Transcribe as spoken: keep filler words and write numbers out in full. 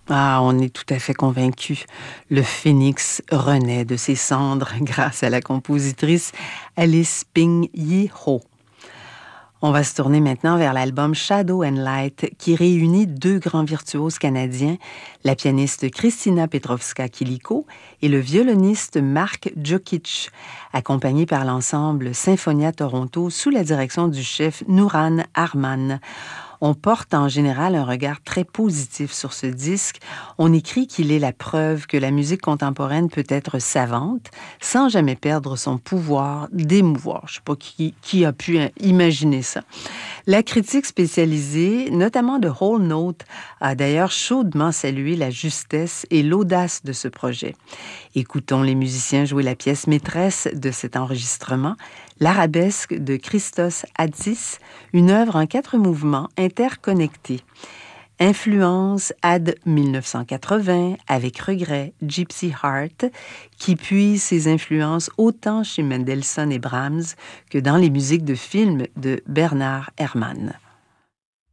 Ah, on est tout à fait convaincus. Le phénix renaît de ses cendres grâce à la compositrice Alice Ping-Yi-Ho. On va se tourner maintenant vers l'album Shadow and Light qui réunit deux grands virtuoses canadiens, la pianiste Kristina Petrovska-Kiliko et le violoniste Mark Jokic, accompagnés par l'ensemble Symphonia Toronto sous la direction du chef Nouran Arman. On porte en général un regard très positif sur ce disque. On écrit qu'il est la preuve que la musique contemporaine peut être savante sans jamais perdre son pouvoir d'émouvoir. Je ne sais pas qui, qui a pu imaginer ça. La critique spécialisée, notamment de Whole Note, a d'ailleurs chaudement salué la justesse et l'audace de ce projet. Écoutons les musiciens jouer la pièce maîtresse de cet enregistrement, l'Arabesque de Christos Hatzis, une œuvre en quatre mouvements interconnectés. Influence ad dix-neuf cent quatre-vingts, avec regret, Gypsy Heart, qui puise ses influences autant chez Mendelssohn et Brahms que dans les musiques de films de Bernard Herrmann.